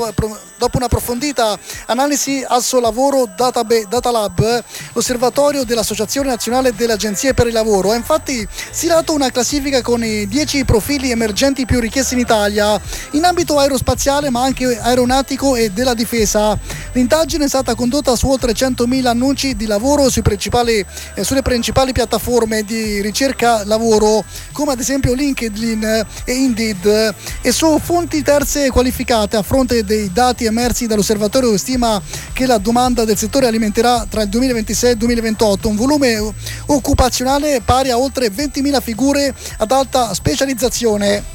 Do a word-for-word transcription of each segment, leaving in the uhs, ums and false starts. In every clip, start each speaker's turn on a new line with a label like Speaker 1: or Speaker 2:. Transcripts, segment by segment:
Speaker 1: Dopo un'approfondita analisi al suo lavoro Database, Datalab, l'osservatorio dell'Associazione Nazionale delle Agenzie per il Lavoro ha infatti stilato una classifica con i dieci profili emergenti più richiesti in Italia in ambito aerospaziale ma anche aeronautico e della difesa. L'indagine è stata condotta su oltre centomila annunci di lavoro sui principali, eh, sulle principali piattaforme di ricerca lavoro come ad esempio LinkedIn e Indeed e su fonti terze qualificate. A fronte dei dati emersi dall'osservatorio stima che la domanda del settore alimenterà tra il duemilaventisei e il duemilaventotto un volume occupazionale pari a oltre ventimila figure ad alta specializzazione.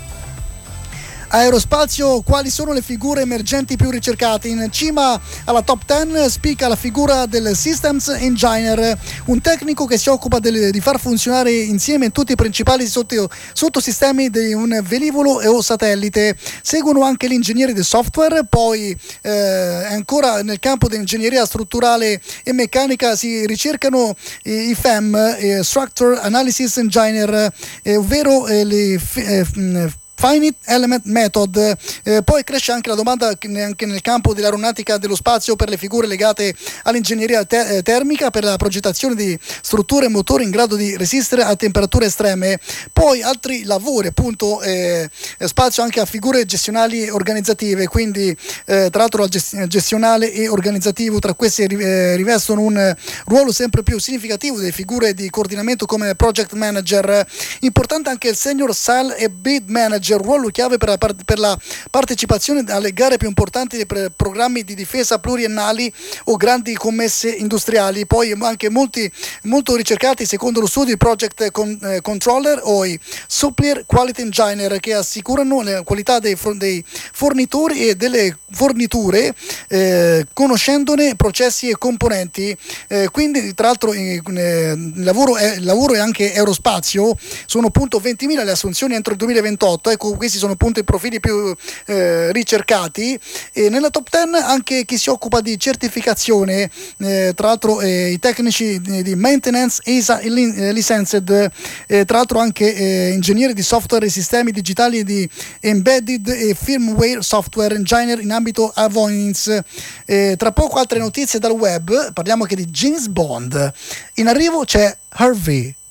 Speaker 1: Aerospazio, quali sono le figure emergenti più ricercate? In cima alla top dieci spicca la figura del Systems Engineer, un tecnico che si occupa del, di far funzionare insieme tutti i principali sotto, sottosistemi di un velivolo o satellite. Seguono anche gli ingegneri del software, poi eh, ancora nel campo dell'ingegneria strutturale e meccanica si ricercano i, i F E M, eh, Structure Analysis Engineer, eh, ovvero eh, le eh, Finite Element Method. Eh, poi cresce anche la domanda anche nel campo dell'aeronautica dello spazio per le figure legate all'ingegneria te- termica per la progettazione di strutture e motori in grado di resistere a temperature estreme. Poi altri lavori, appunto, eh, spazio anche a figure gestionali e organizzative, quindi eh, tra l'altro il gestionale e organizzativo tra questi eh, rivestono un ruolo sempre più significativo delle figure di coordinamento come project manager. Importante anche il senior sale e bid manager, ruolo chiave per la, par- per la partecipazione alle gare più importanti dei pre- programmi di difesa pluriennali o grandi commesse industriali. Poi anche molti molto ricercati secondo lo studio i project con- eh, controller o i supplier quality engineer, che assicurano la qualità dei, for- dei fornitori e delle forniture eh, conoscendone processi e componenti. Eh, quindi tra l'altro eh, il lavoro è, il lavoro è anche aerospazio, sono appunto ventimila le assunzioni entro il duemilaventotto. Ecco, questi sono appunto i profili più eh, ricercati. E nella top dieci anche chi si occupa di certificazione, eh, tra l'altro eh, i tecnici di, di maintenance E S A eh, licensed, eh, tra l'altro anche eh, ingegneri di software e sistemi digitali di embedded e firmware software engineer in ambito avoidance. Eh, tra poco altre notizie dal web, parliamo anche di James Bond. In arrivo c'è Harvey.